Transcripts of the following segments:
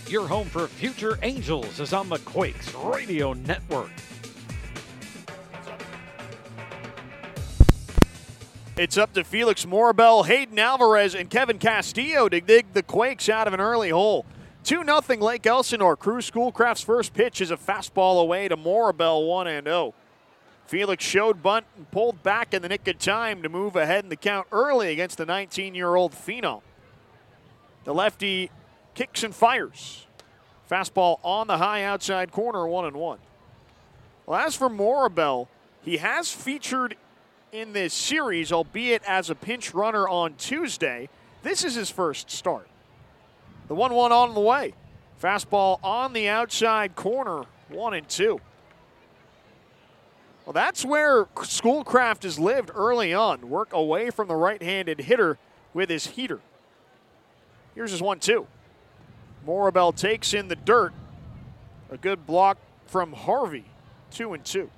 Your home for future Angels is on the Quakes Radio Network. It's up to Felix Morabel, Hayden Alvarez, and Kevin Castillo to dig the Quakes out of an early hole. 2-0 Lake Elsinore. Crew Schoolcraft's first pitch is a fastball away to Morabel, 1-0. Felix showed bunt and pulled back in the nick of time to move ahead in the count early against the 19-year-old phenom. The lefty kicks and fires. Fastball on the high outside corner, 1-1. Well, as for Morabel, he has featured in this series, albeit as a pinch runner on Tuesday. This is his first start. The 1-1 on the way. Fastball on the outside corner, 1-2. Well, that's where Schoolcraft has lived early on. Work away from the right-handed hitter with his heater. Here's his 1-2. Morabel takes in the dirt. A good block from Harvey, 2-2.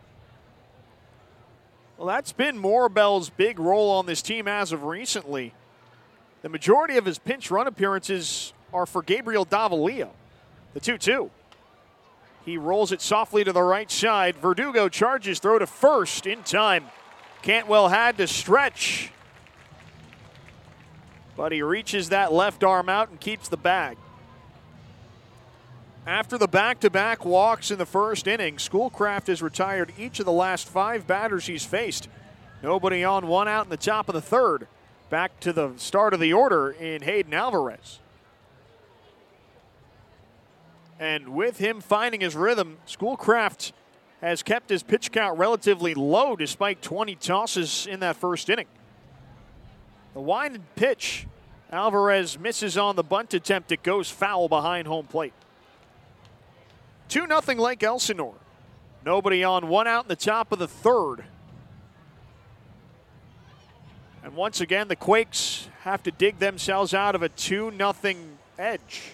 Well, that's been Morabel's big role on this team as of recently. The majority of his pinch run appearances are for Gabriel Davalillo. The 2-2. He rolls it softly to the right side. Verdugo charges, throw to first in time. Cantwell had to stretch, but he reaches that left arm out and keeps the bag. After the back-to-back walks in the first inning, Schoolcraft has retired each of the last 5 batters he's faced. Nobody on, 1 out in the top of the third. Back to the start of the order in Hayden Alvarez. And with him finding his rhythm, Schoolcraft has kept his pitch count relatively low despite 20 tosses in that first inning. The winded pitch, Alvarez misses on the bunt attempt. It goes foul behind home plate. 2-0 Lake Elsinore. Nobody on, 1 out in the top of the third. And once again, the Quakes have to dig themselves out of a 2-0 edge.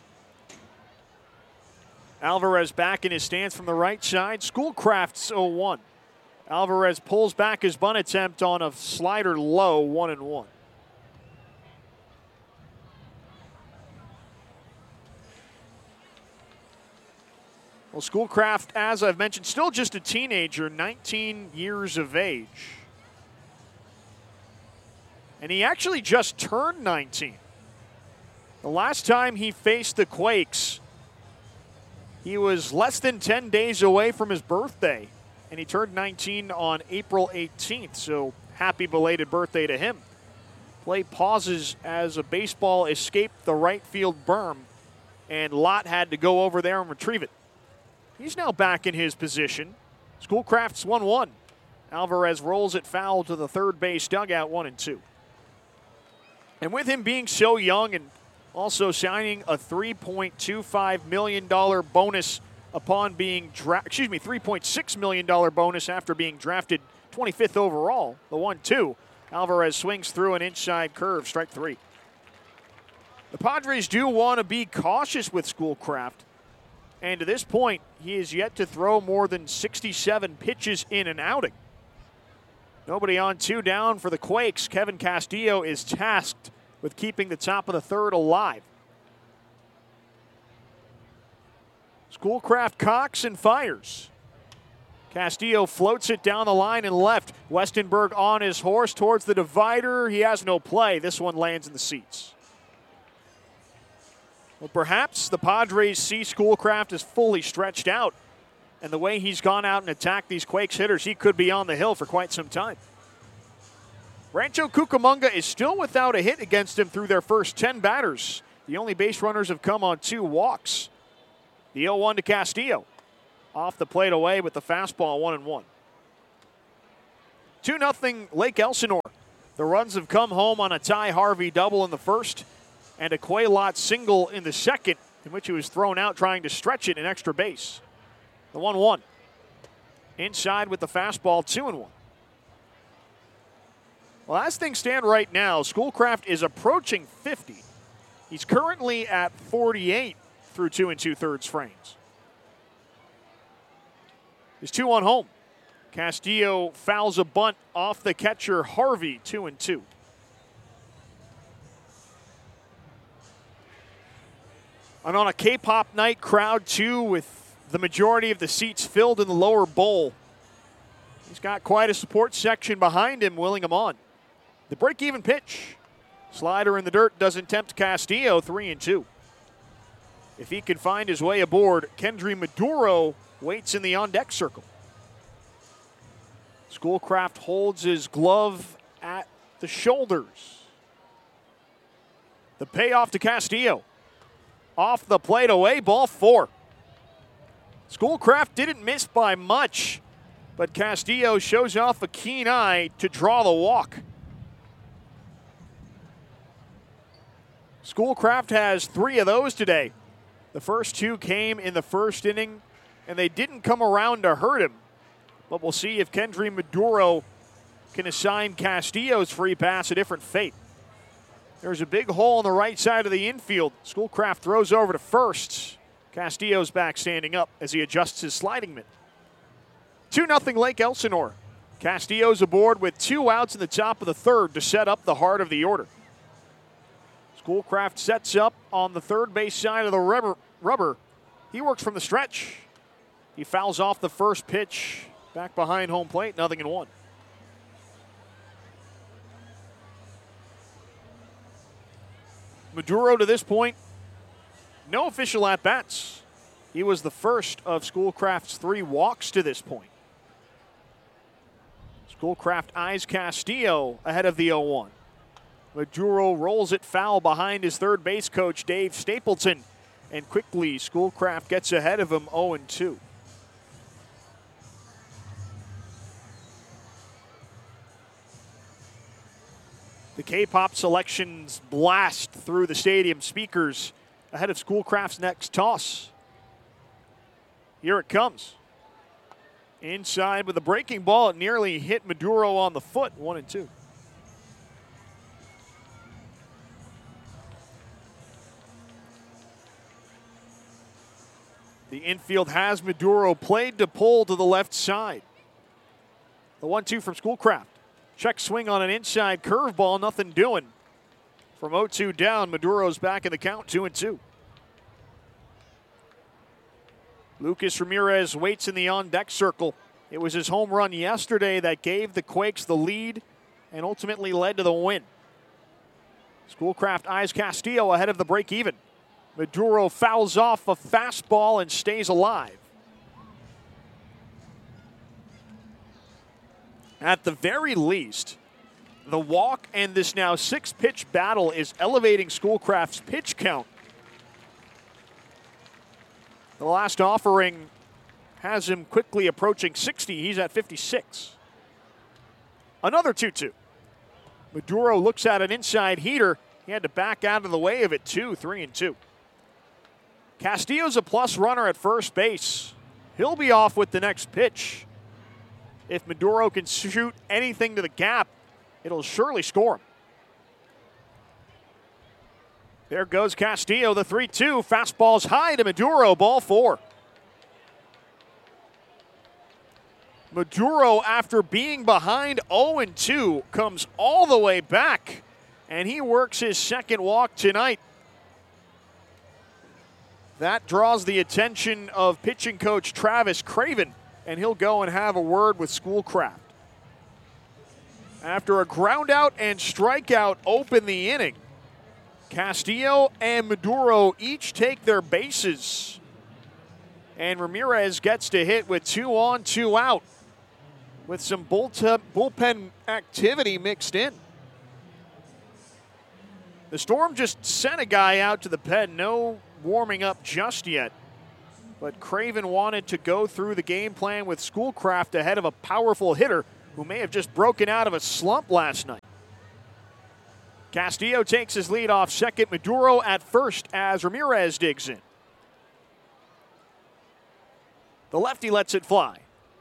Alvarez back in his stance from the right side. Schoolcraft's 0-1. Alvarez pulls back his bunt attempt on a slider low, 1-1. Well, Schoolcraft, as I've mentioned, still just a teenager, 19 years of age. And he actually just turned 19. The last time he faced the Quakes, he was less than 10 days away from his birthday, and he turned 19 on April 18th, so happy belated birthday to him. Play pauses as a baseball escaped the right field berm, and Lott had to go over there and retrieve it. He's now back in his position. Schoolcraft's 1-1. Alvarez rolls it foul to the third base dugout, 1-2. And with him being so young and also signing a $3.25 million bonus upon being $3.6 million bonus after being drafted 25th overall, the 1-2. Alvarez swings through an inside curve, strike 3. The Padres do want to be cautious with Schoolcraft, and to this point, he is yet to throw more than 67 pitches in an outing. Nobody on, 2 down for the Quakes. Kevin Castillo is tasked with keeping the top of the third alive. Schoolcraft cocks and fires. Castillo floats it down the line and left. Westenberg on his horse towards the divider. He has no play. This one lands in the seats. Well, perhaps the Padres see Schoolcraft as fully stretched out. And the way he's gone out and attacked these Quakes hitters, he could be on the hill for quite some time. Rancho Cucamonga is still without a hit against him through their first 10 batters. The only base runners have come on 2 walks. The 0-1 to Castillo. Off the plate away with the fastball, 1-1. 2-0 Lake Elsinore. The runs have come home on a Ty Harvey double in the first and a Quay Lott single in the second, in which he was thrown out trying to stretch it in extra base. The 1-1. Inside with the fastball, 2-1. Well, as things stand right now, Schoolcraft is approaching 50. He's currently at 48 through 2 2/3 frames. His 2-1 home. Castillo fouls a bunt off the catcher Harvey, 2-2. And on a K-pop night, crowd 2 with the majority of the seats filled in the lower bowl. He's got quite a support section behind him, willing him on. The break-even pitch. Slider in the dirt doesn't tempt Castillo, 3-2. If he can find his way aboard, Kendry Maduro waits in the on-deck circle. Schoolcraft holds his glove at the shoulders. The payoff to Castillo. Off the plate away, ball 4. Schoolcraft didn't miss by much, but Castillo shows off a keen eye to draw the walk. Schoolcraft has 3 of those today. The first 2 came in the first inning, and they didn't come around to hurt him. But we'll see if Kendry Maduro can assign Castillo's free pass a different fate. There's a big hole on the right side of the infield. Schoolcraft throws over to first. Castillo's back standing up as he adjusts his sliding mitt. 2-0 Lake Elsinore. Castillo's aboard with 2 outs in the top of the third to set up the heart of the order. Schoolcraft sets up on the third base side of the rubber. He works from the stretch. He fouls off the first pitch back behind home plate, 0-1. Maduro to this point, no official at-bats. He was the first of Schoolcraft's 3 walks to this point. Schoolcraft eyes Castillo ahead of the 0-1. Maduro rolls it foul behind his third base coach, Dave Stapleton, and quickly Schoolcraft gets ahead of him 0-2. The K-pop selections blast through the stadium speakers ahead of Schoolcraft's next toss. Here it comes. Inside with a breaking ball, it nearly hit Maduro on the foot, 1-2. The infield has Maduro played to pull to the left side. The 1-2 from Schoolcraft. Check swing on an inside curveball, nothing doing. From 0-2 down, Maduro's back in the count, 2-2. Lucas Ramirez waits in the on-deck circle. It was his home run yesterday that gave the Quakes the lead and ultimately led to the win. Schoolcraft eyes Castillo ahead of the break-even. Maduro fouls off a fastball and stays alive. At the very least, the walk and this now 6-pitch battle is elevating Schoolcraft's pitch count. The last offering has him quickly approaching 60. He's at 56. Another 2-2. Maduro looks at an inside heater. He had to back out of the way of it, 3-2. Castillo's a plus runner at first base. He'll be off with the next pitch. If Maduro can shoot anything to the gap, it'll surely score him. There goes Castillo, the 3-2. Fastball's high to Maduro, ball 4. Maduro, after being behind 0-2, comes all the way back, and he works his second walk tonight. That draws the attention of pitching coach Travis Craven, and he'll go and have a word with Schoolcraft. After a ground out and strikeout open the inning, Castillo and Maduro each take their bases. And Ramirez gets to hit with 2 on, 2 out, with some bullpen activity mixed in. The Storm just sent a guy out to the pen, no warming up just yet. But Craven wanted to go through the game plan with Schoolcraft ahead of a powerful hitter who may have just broken out of a slump last night. Castillo takes his lead off second. Maduro at first as Ramirez digs in. The lefty lets it fly.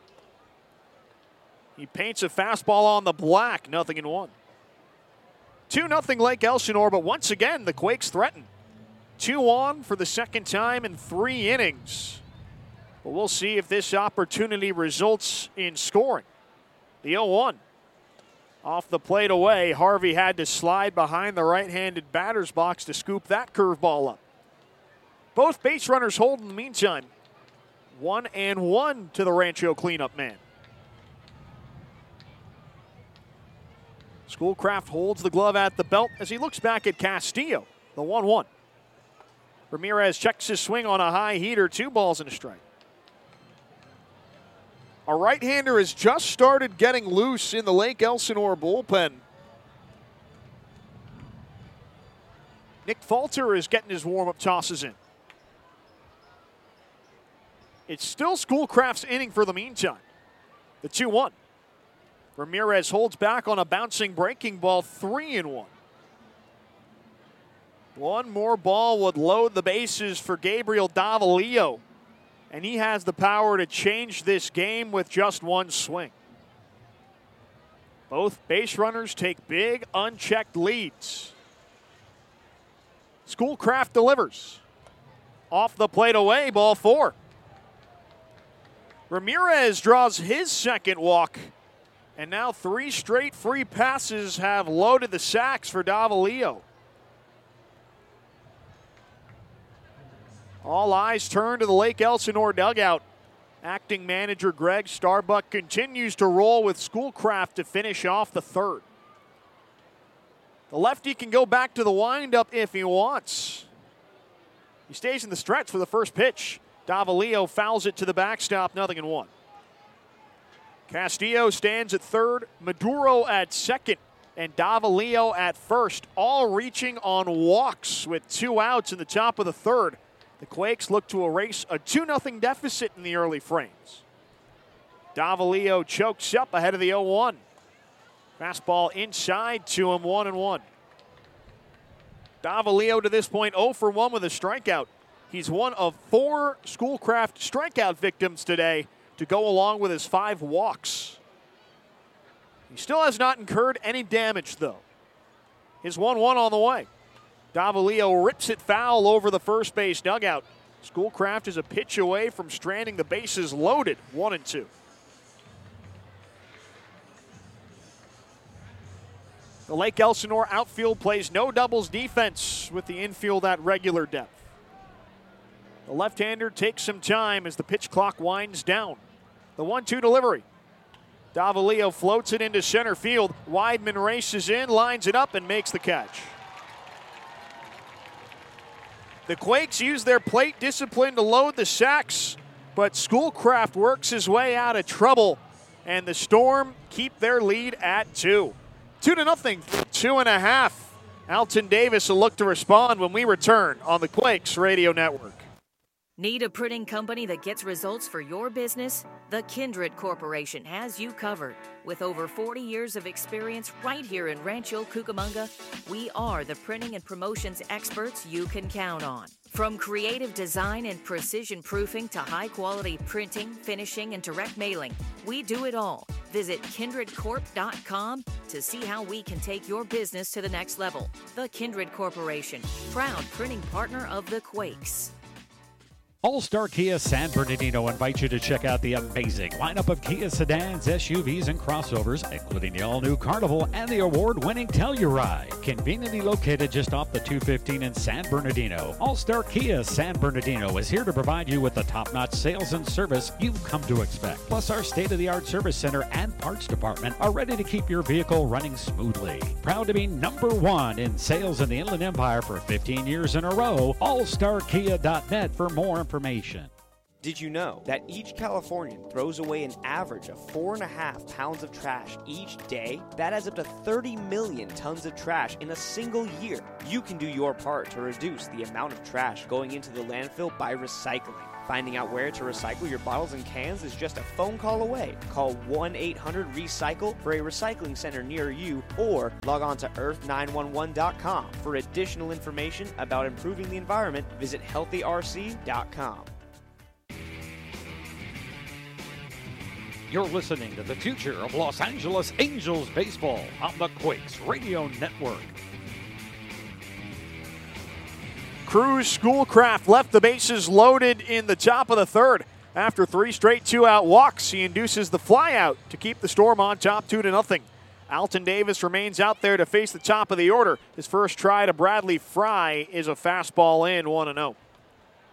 He paints a fastball on the black, 0-1. 2-0 Lake Elsinore, but once again the Quakes threaten. 2 on for the second time in 3 innings. But we'll see if this opportunity results in scoring. The 0-1. Off the plate away, Harvey had to slide behind the right-handed batter's box to scoop that curveball up. Both base runners hold in the meantime. 1-1 to the Rancho cleanup man. Schoolcraft holds the glove at the belt as he looks back at Castillo, the 1-1. Ramirez checks his swing on a high heater, 2 balls and a strike. A right-hander has just started getting loose in the Lake Elsinore bullpen. Nick Falter is getting his warm-up tosses in. It's still Schoolcraft's inning for the meantime. The 2-1. Ramirez holds back on a bouncing breaking ball, 3-1. One more ball would load the bases for Gabriel Davalillo, and he has the power to change this game with just one swing. Both base runners take big, unchecked leads. Schoolcraft delivers. Off the plate away, ball 4. Ramirez draws his second walk, and now 3 straight free passes have loaded the sacks for Davalillo. All eyes turn to the Lake Elsinore dugout. Acting manager Greg Starbuck continues to roll with Schoolcraft to finish off the 3rd. The lefty can go back to the windup if he wants. He stays in the stretch for the first pitch. Davalillo fouls it to the backstop, 0-1. Castillo stands at 3rd, Maduro at 2nd, and Davalillo at 1st, all reaching on walks with 2 outs in the top of the 3rd. The Quakes look to erase a 2-0 deficit in the early frames. Davalillo chokes up ahead of the 0-1. Fastball inside to him, 1-1. Davalillo to this point 0 for 1 with a strikeout. He's one of 4 Schoolcraft strikeout victims today to go along with his 5 walks. He still has not incurred any damage, though. His 1-1 on the way. Davalillo rips it foul over the first base dugout. Schoolcraft is a pitch away from stranding the bases loaded, 1-2. The Lake Elsinore outfield plays no doubles defense with the infield at regular depth. The left-hander takes some time as the pitch clock winds down. The 1-2 delivery. Davalillo floats it into center field. Weidman races in, lines it up, and makes the catch. The Quakes use their plate discipline to load the sacks, but Schoolcraft works his way out of trouble, and the Storm keep their lead at 2. 2-0, 2.5. Alton Davis will look to respond when we return on the Quakes Radio Network. Need a printing company that gets results for your business? The Kindred Corporation has you covered. With over 40 years of experience right here in Rancho Cucamonga, we are the printing and promotions experts you can count on. From creative design and precision proofing to high-quality printing, finishing, and direct mailing, we do it all. Visit kindredcorp.com to see how we can take your business to the next level. The Kindred Corporation, proud printing partner of the Quakes. All-Star Kia San Bernardino invites you to check out the amazing lineup of Kia sedans, SUVs, and crossovers, including the all-new Carnival and the award-winning Telluride. Conveniently located just off the 215 in San Bernardino, All-Star Kia San Bernardino is here to provide you with the top-notch sales and service you've come to expect. Plus, our state-of-the-art service center and parts department are ready to keep your vehicle running smoothly. Proud to be #1 in sales in the Inland Empire for 15 years in a row. AllStarKia.net for more information. Did you know that each Californian throws away an average of 4.5 pounds of trash each day? That adds up to 30 million tons of trash in a single year. You can do your part to reduce the amount of trash going into the landfill by recycling. Finding out where to recycle your bottles and cans is just a phone call away. Call 1-800-RECYCLE for a recycling center near you, or log on to earth911.com. For additional information about improving the environment, visit healthyrc.com. You're listening to the future of Los Angeles Angels baseball on the Quakes Radio Network. Cruz Schoolcraft left the bases loaded in the top of the 3rd. After 3 straight 2-out walks, he induces the flyout to keep the Storm on top 2-0. Alton Davis remains out there to face the top of the order. His first try to Bradley Fry is a fastball in, 1-0.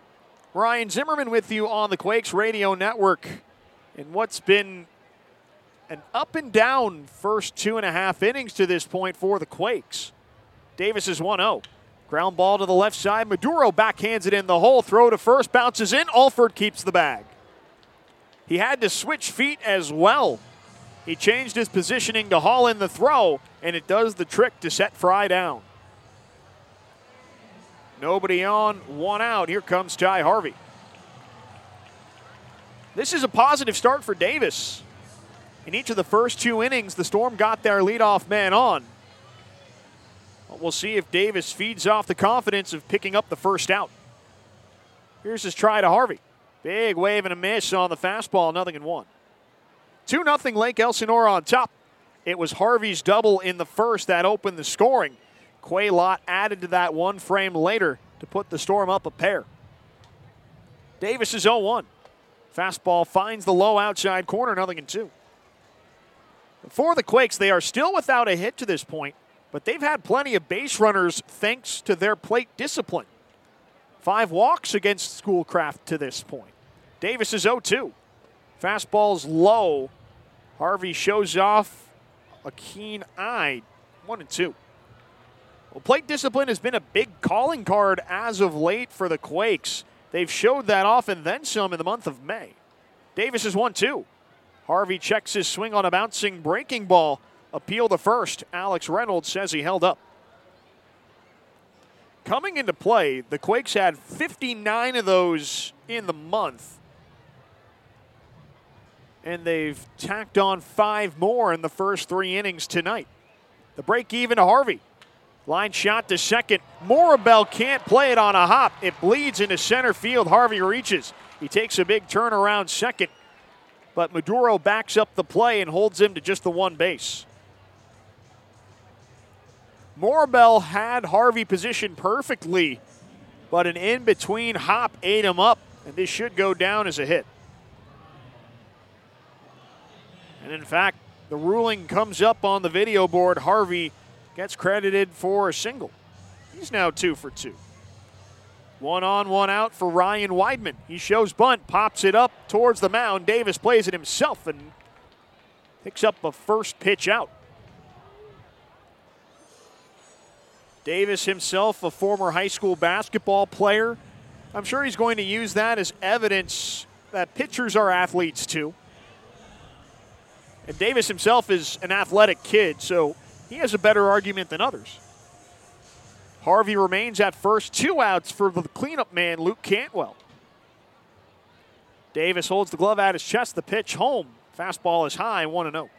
Ryan Zimmerman with you on the Quakes Radio Network. In what's been an up and down first 2.5 innings to this point for the Quakes. Davis is 1-0. Ground ball to the left side. Maduro backhands it in the hole. Throw to first. Bounces in. Alford keeps the bag. He had to switch feet as well. He changed his positioning to haul in the throw, and it does the trick to set Fry down. Nobody on, 1 out. Here comes Ty Harvey. This is a positive start for Davis. In each of the first 2 innings, the Storm got their leadoff man on. But we'll see if Davis feeds off the confidence of picking up the first out. Here's his try to Harvey. Big wave and a miss on the fastball, 0-1. 2-0 Lake Elsinore on top. It was Harvey's double in the first that opened the scoring. Quay Lott added to that one frame later to put the Storm up a pair. Davis is 0-1. Fastball finds the low outside corner, 0-2. For the Quakes, they are still without a hit to this point, but they've had plenty of base runners thanks to their plate discipline. 5 walks against Schoolcraft to this point. Davis is 0-2. Fastball's low. Harvey shows off a keen eye, 1-2. Well, plate discipline has been a big calling card as of late for the Quakes. They've showed that off and then some in the month of May. Davis is 1-2. Harvey checks his swing on a bouncing breaking ball. Appeal to first. Alex Reynolds says he held up. Coming into play, the Quakes had 59 of those in the month. And they've tacked on 5 more in the first 3 innings tonight. The break even to Harvey. Line shot to second. Morabel can't play it on a hop. It bleeds into center field. Harvey reaches. He takes a big turn around second. But Maduro backs up the play and holds him to just the 1 base. Morabel had Harvey positioned perfectly, but an in-between hop ate him up, and this should go down as a hit. And in fact, the ruling comes up on the video board. Harvey gets credited for a single. He's now 2 for 2. 1 on, 1 out for Ryan Weidman. He shows bunt, pops it up towards the mound. Davis plays it himself and picks up a first pitch out. Davis himself, a former high school basketball player. I'm sure he's going to use that as evidence that pitchers are athletes too. And Davis himself is an athletic kid, so he has a better argument than others. Harvey remains at first, 2 outs for the cleanup man, Luke Cantwell. Davis holds the glove at his chest, the pitch home. Fastball is high, 1-0.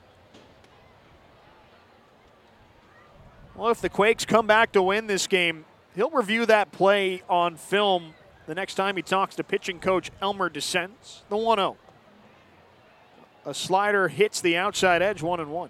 Well, if the Quakes come back to win this game, he'll review that play on film the next time he talks to pitching coach Elmer DeSens. The 1-0. A slider hits the outside edge, 1-1.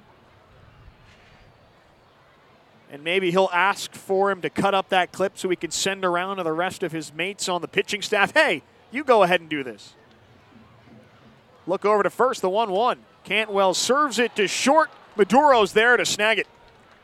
And maybe he'll ask for him to cut up that clip so he can send around to the rest of his mates on the pitching staff. Hey, you go ahead and do this. Look over to first, the 1-1. Cantwell serves it to short. Maduro's there to snag it.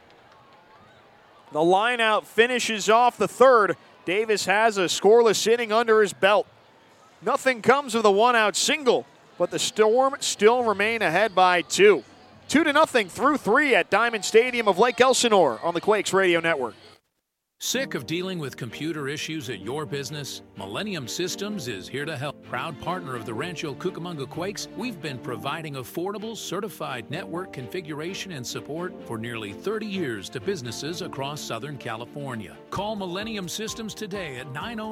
The line out finishes off the third. Davis has a scoreless inning under his belt. Nothing comes of the 1-out single, but the Storm still remain ahead by 2. 2-0 through 3 at Diamond Stadium of Lake Elsinore on the Quakes Radio Network. Sick of dealing with computer issues at your business? Millennium Systems is here to help. Proud partner of the Rancho Cucamonga Quakes, we've been providing affordable, certified network configuration and support for nearly 30 years to businesses across Southern California. Call Millennium Systems today at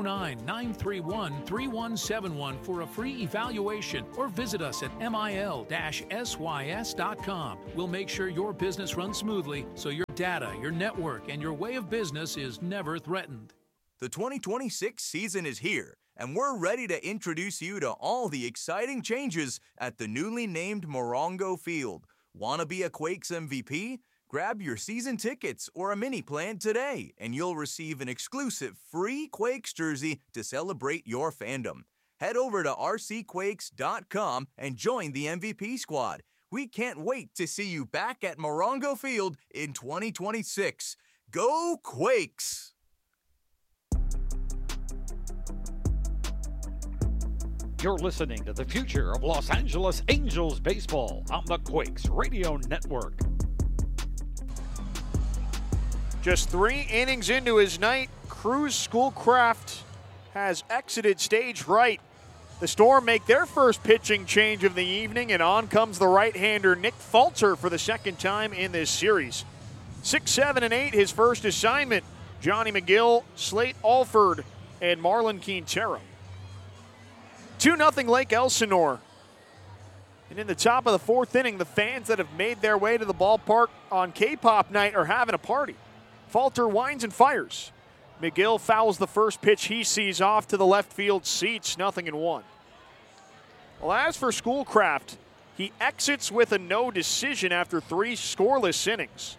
909-931-3171 for a free evaluation or visit us at mil-sys.com. We'll make sure your business runs smoothly so your data, your network, and your way of business is never threatened. The 2026 season is here, and we're ready to introduce you to all the exciting changes at the newly named Morongo Field. Want to be a Quakes MVP? Grab your season tickets or a mini plan today, and you'll receive an exclusive free Quakes jersey to celebrate your fandom. Head over to rcquakes.com and join the MVP squad. We can't wait to see you back at Morongo Field in 2026. Go Quakes! You're listening to the future of Los Angeles Angels baseball on the Quakes Radio Network. Just 3 innings into his night, Cruz Schoolcraft has exited stage right. The Storm make their first pitching change of the evening, and on comes the right-hander Nick Falter for the second time in this series. 6, 7, and 8, his first assignment. Johnny McGill, Slate Alford, and Marlon Quintero. 2-0 Lake Elsinore. And in the top of the 4th inning, the fans that have made their way to the ballpark on K-pop night are having a party. Falter winds and fires. McGill fouls the first pitch he sees off to the left field seats, 0-1. Well, as for Schoolcraft, he exits with a no decision after 3 scoreless innings.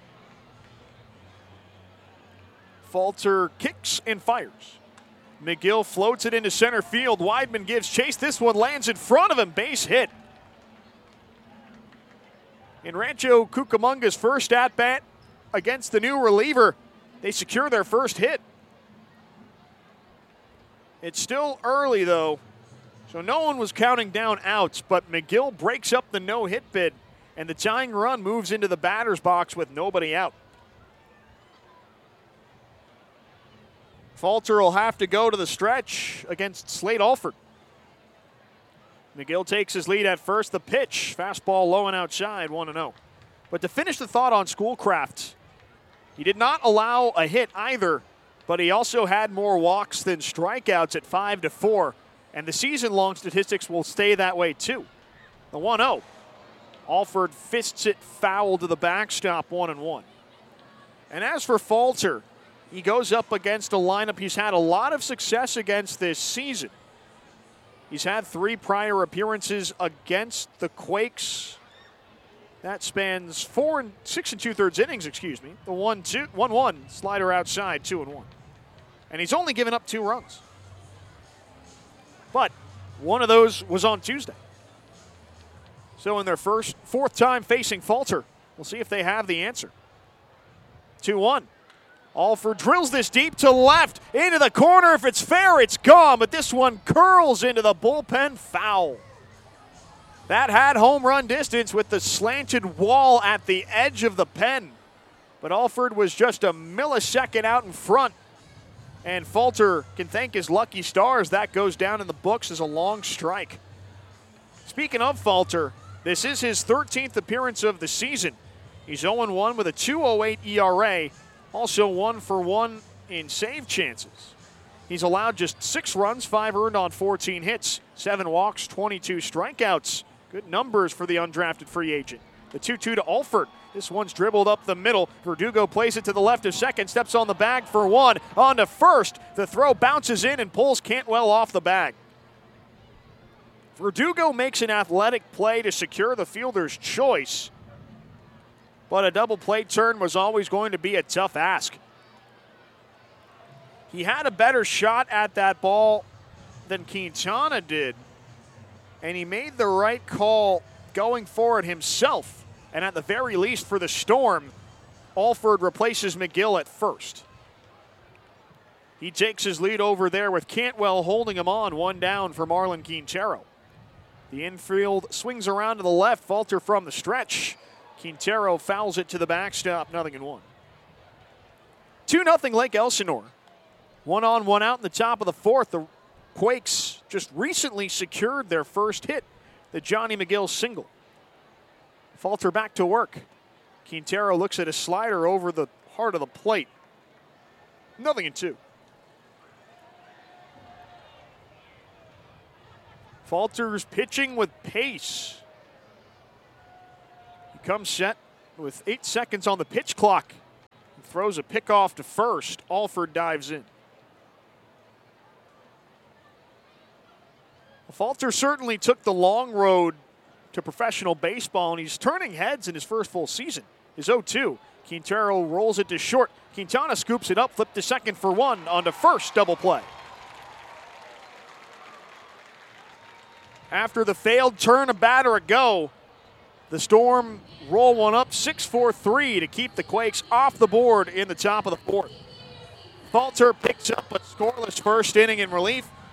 Falter kicks and fires. McGill floats it into center field. Weidman gives chase. This one lands in front of him. Base hit. In Rancho Cucamonga's first at-bat against the new reliever, they secure their first hit. It's still early, though, so no one was counting down outs, but McGill breaks up the no-hit bid, and the tying run moves into the batter's box with nobody out. Falter will have to go to the stretch against Slate Alford. McGill takes his lead at first. The pitch, fastball low and outside, 1-0. But to finish the thought on Schoolcraft, he did not allow a hit either, but he also had more walks than strikeouts at 5-4, and the season-long statistics will stay that way too. The 1-0. Alford fists it foul to the backstop, 1-1. And as for Falter, he goes up against a lineup he's had a lot of success against this season. He's had 3 prior appearances against the Quakes. That spans 6 2/3 innings, The 1-1 slider outside, 2-1. And he's only given up 2 runs. But one of those was on Tuesday. So in their 4th time facing Falter, we'll see if they have the answer. 2-1. Alford drills this deep to left, into the corner. If it's fair, it's gone, but this one curls into the bullpen, foul. That had home run distance with the slanted wall at the edge of the pen. But Alford was just a millisecond out in front. And Falter can thank his lucky stars. That goes down in the books as a long strike. Speaking of Falter, this is his 13th appearance of the season. He's 0-1 with a 2.08 ERA. Also 1-for-1 in save chances. He's allowed just 6 runs, 5 earned on 14 hits, 7 walks, 22 strikeouts. Good numbers for the undrafted free agent. The 2-2 to Alford. This one's dribbled up the middle. Verdugo plays it to the left of second, steps on the bag for 1. On to first. The throw bounces in and pulls Cantwell off the bag. Verdugo makes an athletic play to secure the fielder's choice. But a double play turn was always going to be a tough ask. He had a better shot at that ball than Quintana did, and he made the right call going for it himself. And at the very least for the Storm, Alford replaces McGill at first. He takes his lead over there with Cantwell holding him on, 1 down for Marlon Quintero. The infield swings around to the left, Falter from the stretch. Quintero fouls it to the backstop, 0-1. 2-0 Lake Elsinore. 1 on, 1 out in the top of the 4th. The Quakes just recently secured their first hit, the Johnny McGill single. Falter back to work. Quintero looks at a slider over the heart of the plate. 0-2. Falter's pitching with pace. Comes set with 8 seconds on the pitch clock. Throws a pickoff to first. Alford dives in. Falter certainly took the long road to professional baseball, and he's turning heads in his first full season. His 0-2. Quintero rolls it to short. Quintana scoops it up, flipped to second for 1, on to first, double play. After the failed turn, a batter a go, the Storm roll one up 6-4-3 to keep the Quakes off the board in the top of the 4th. Falter picks up a scoreless first inning in relief.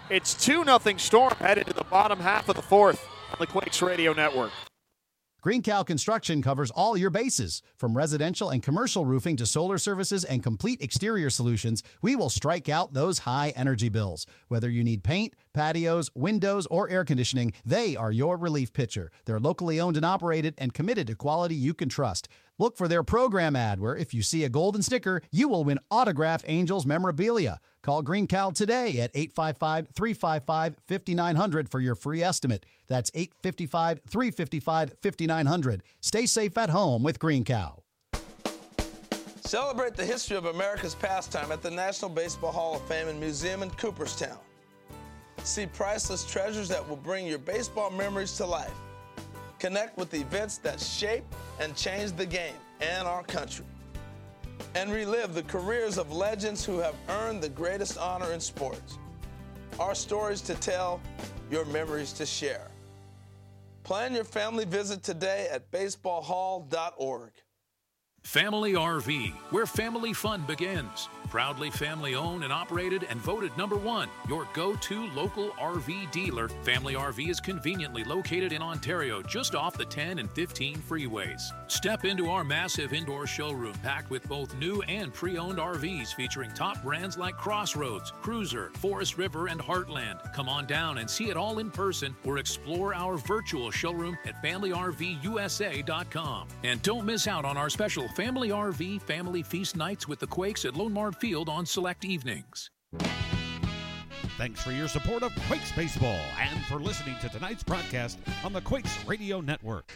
It's 2-0 Storm headed to the bottom half of the fourth on the Quakes Radio Network. Green Cow Construction covers all your bases. From residential and commercial roofing to solar services and complete exterior solutions, we will strike out those high energy bills. Whether you need paint, patios, windows, or air conditioning, they are your relief pitcher. They're locally owned and operated and committed to quality you can trust. Look for their program ad where if you see a golden sticker, you will win autographed Angels memorabilia. Call Green Cow today at 855-355-5900 for your free estimate. That's 855-355-5900. Stay safe at home with Green Cow. Celebrate the history of America's pastime at the National Baseball Hall of Fame and Museum in Cooperstown. See priceless treasures that will bring your baseball memories to life. Connect with the events that shape and change the game and our country. And relive the careers of legends who have earned the greatest honor in sports. Our stories to tell, your memories to share. Plan your family visit today at baseballhall.org. Family RV, where family fun begins. Proudly family owned and operated and voted #1, your go-to local RV dealer. Family RV is conveniently located in Ontario, just off the 10 and 15 freeways. Step into our massive indoor showroom packed with both new and pre-owned RVs featuring top brands like Crossroads, Cruiser, Forest River, and Heartland. Come on down and see it all in person or explore our virtual showroom at FamilyRVUSA.com. And don't miss out on our special Family RV Family Feast nights with the Quakes at Lone Mart Field on select evenings. Thanks for your support of Quakes Baseball and for listening to tonight's broadcast on the Quakes Radio Network.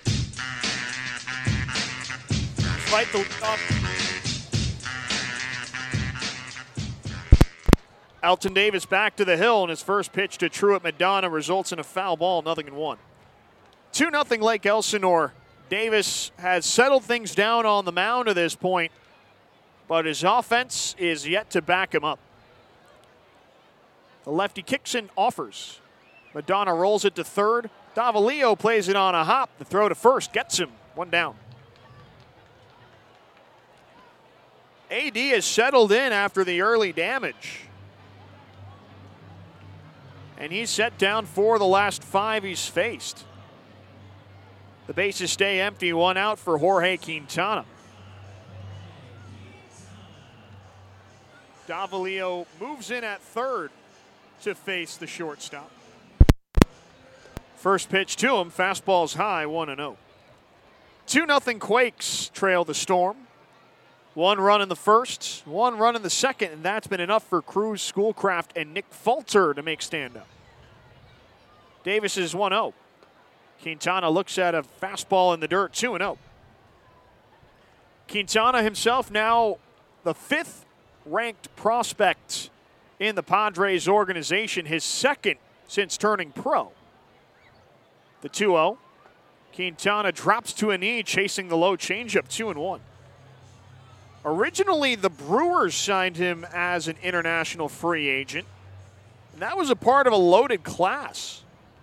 Despite the leadoff, Alton Davis back to the hill, and his first pitch to Truett Madonna results in a foul ball, 0-1. 2-0 Lake Elsinore. Davis has settled things down on the mound at this point, but his offense is yet to back him up. The lefty kicks and offers. Madonna rolls it to third. Davalillo plays it on a hop. The throw to first gets him. 1 down. AD has settled in after the early damage. And he's set down for the last 5 he's faced. The bases stay empty, 1 out for Jorge Quintana. Davalillo moves in at third to face the shortstop. First pitch to him, fastball's high, 1-0. 2-0 Quakes trail the Storm. 1 run in the first, 1 run in the second, and that's been enough for Cruz, Schoolcraft, and Nick Falter to make stand up. Davis is 1-0. Quintana looks at a fastball in the dirt, 2-0. Quintana himself now the 5th ranked prospect in the Padres organization, his 2nd since turning pro. The 2-0. Quintana drops to a knee, chasing the low changeup, 2-1. Originally, the Brewers signed him as an international free agent, and that was a part of a loaded class.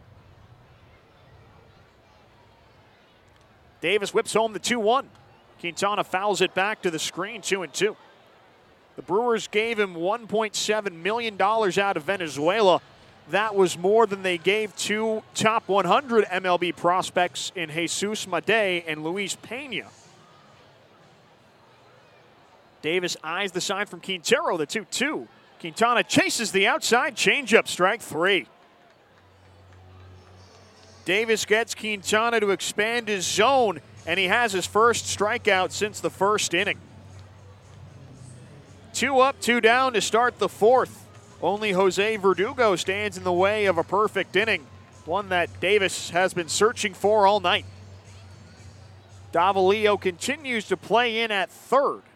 Davis whips home the 2-1. Quintana fouls it back to the screen, 2-2. The Brewers gave him $1.7 million out of Venezuela. That was more than they gave 2 top 100 MLB prospects in Jesus Madej and Luis Pena. Davis eyes the sign from Quintero, the 2-2. Quintana chases the outside, changeup, strike 3. Davis gets Quintana to expand his zone, and he has his first strikeout since the first inning. 2 up, 2 down to start the fourth. Only Jose Verdugo stands in the way of a perfect inning, one that Davis has been searching for all night. Davalillo continues to play in at third.